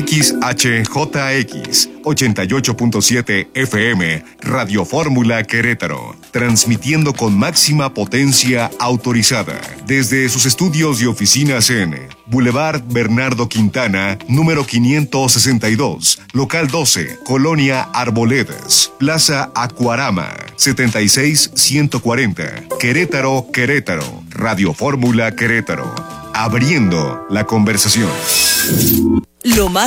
XHJX 88.7 FM, Radio Fórmula Querétaro, transmitiendo con máxima potencia autorizada desde sus estudios y oficinas en Boulevard Bernardo Quintana, número 562, local 12, Colonia Arboledas, Plaza Acuarama, 76140, Querétaro, Querétaro, Radio Fórmula Querétaro, abriendo la conversación. Lo más